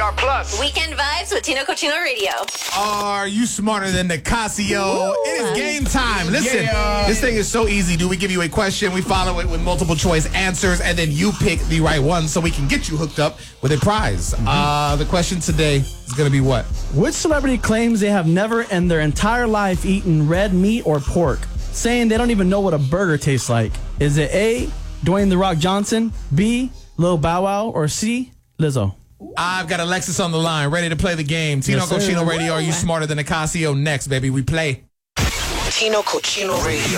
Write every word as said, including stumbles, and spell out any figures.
R Plus. Weekend vibes with Tino Cochino Radio. Are you smarter than the Casio? It is game time. Listen, Yeah. this thing is so easy, dude. We give you a question, we follow it with multiple choice answers, and then you pick the right one so we can get you hooked up with a prize. Mm-hmm. Uh, the question today is going to be what? Which celebrity claims they have never in their entire life eaten red meat or pork, saying they don't even know what a burger tastes like? Is it A, Dwayne The Rock Johnson, B, Lil Bow Wow, or C, Lizzo? I've got Alexis on the line, ready to play the game. Tino Yes, sir. Cochino Radio, are you smarter than the Casio? Next, baby, we play. Tino Cochino Radio.